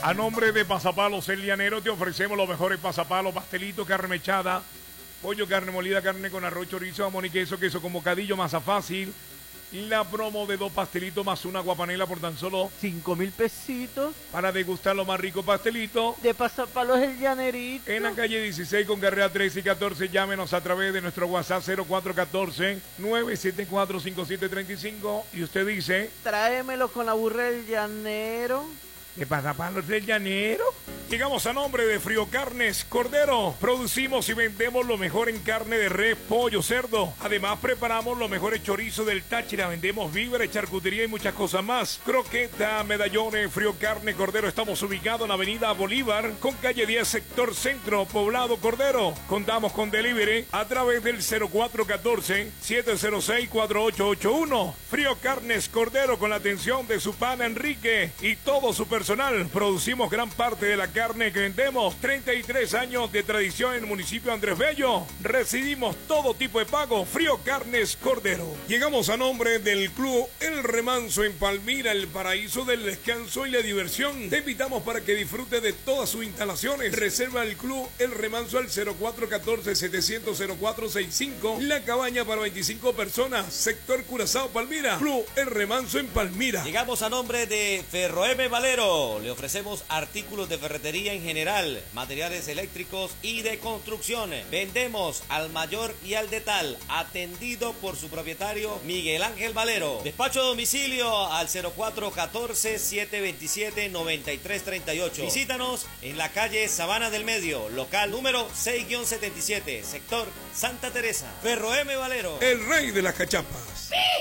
A nombre de Pasapalos El Llanero te ofrecemos los mejores pasapalos, pastelito, carne mechada, pollo, carne molida, carne con arroz, chorizo, jamón y queso, queso con bocadillo, masa fácil. La promo de 2 pastelitos más una guapanela por tan solo 5.000 pesitos. Para degustar los más ricos pastelitos. De Pasapalos El Llanerito. En la calle 16 con carrera 13 y 14. Llámenos a través de nuestro WhatsApp 0414-974-5735. Y usted dice: tráemelo con la burra del llanero. ¿De Pasapalos del Llanero? Llegamos a nombre de Frío Carnes Cordero. Producimos y vendemos lo mejor en carne de res, pollo, cerdo. Además, preparamos los mejores chorizos del Táchira. Vendemos víveres, charcutería y muchas cosas más. Croqueta, medallones, Frío Carne Cordero. Estamos ubicados en Avenida Bolívar, con calle 10, sector centro, Poblado Cordero. Contamos con delivery a través del 0414-706-4881. Frío Carnes Cordero, con la atención de su pana Enrique y todo su personal. Producimos gran parte de la carne que vendemos. 33 años de tradición en el municipio de Andrés Bello. Recibimos todo tipo de pago. Frío Carnes Cordero. Llegamos a nombre del Club El Remanso en Palmira, el paraíso del descanso y la diversión. Te invitamos para que disfrutes de todas sus instalaciones. Reserva el Club El Remanso al 0414-700-0465. La cabaña para 25 personas. Sector Curazao, Palmira. Club El Remanso en Palmira. Llegamos a nombre de Ferro M Valero. Le ofrecemos artículos de ferretería en general, materiales eléctricos y de construcción. Vendemos al mayor y al detal, atendido por su propietario Miguel Ángel Valero. Despacho a domicilio al 0414-727-9338. Visítanos en la calle Sabana del Medio, local número 6-77, sector Santa Teresa. Ferro M Valero, el rey de las cachapas.